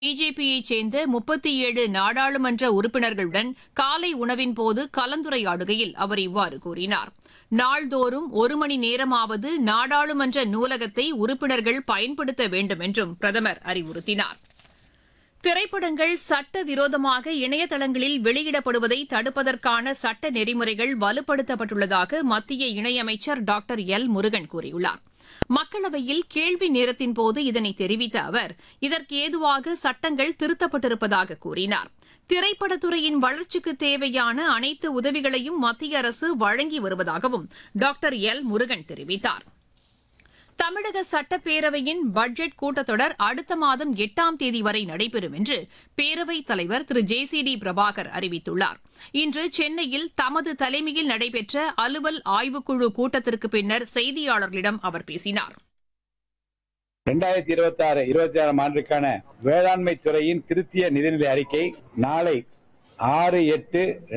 பிஜேபியைச் சேர்ந்த 37 நாடாளுமன்ற உறுப்பினர்களுடன் காலை உணவின் போது கலந்துரையாடுகையில் அவர் இவ்வாறு கூறினார். நாள்தோறும் 1 மணி நேரமாவது நாடாளுமன்ற நூலகத்தை உறுப்பினர்கள் பயன்படுத்த வேண்டும் என்றும் பிரதமர் அறிவுறுத்தினார். திரைப்படங்கள் சட்டவிரோதமாக இணையதளங்களில் வெளியிடப்படுவதை தடுப்பதற்கான சட்ட நெறிமுறைகள் வலுப்படுத்தப்பட்டுள்ளதாக மத்திய இணையமைச்சர் டாக்டர் எல் முருகன் கூறியுள்ளார். மக்களவையில் கேள்வி நேரத்தின்போது இதனை தெரிவித்த அவர், இதற்கு ஏதுவாக சட்டங்கள் திருத்தப்பட்டிருப்பதாக கூறினார். திரைப்படத்துறையின் வளர்ச்சிக்கு தேவையான அனைத்து உதவிகளையும் மத்திய அரசு வழங்கி வருவதாகவும் டாக்டர் எல் முருகன் தெரிவித்தார். தமிழக சட்டப்பேரவையின் பட்ஜெட் கூட்டத்தொடர் அடுத்த மாதம் 8ஆம் தேதி வரை நடைபெறும் என்று பேரவைத் தலைவர் திரு ஜே.சி.டி. பிரபாகர் அறிவித்துள்ளார். இன்று சென்னையில் தமது தலைமையில் நடைபெற்ற அலுவல் ஆய்வுக்குழு கூட்டத்திற்கு பின்னர் செய்தியாளர்களிடம் அவர் பேசினார். 2026-27 ஆண்டுக்கான வேளாண்மை துறையின் திருத்திய நிதிநிலை அறிக்கை நாளை 6/8